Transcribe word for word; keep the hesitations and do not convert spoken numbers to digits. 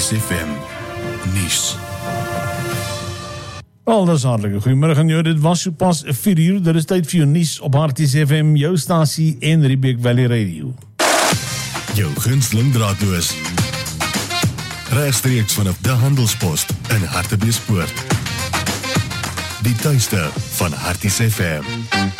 Harties F M nuus. Wel, dis hartlike goeiemiddag aan jou, dit was so pas vier uur, dit is tyd vir jou nuus op Harties F M, jou stasie en Riebeek Valley Radio. Jou gunsteling draadloos. Regstreeks vanaf de Handelspost in Hartbeespoort. Die tuiste van Harties F M.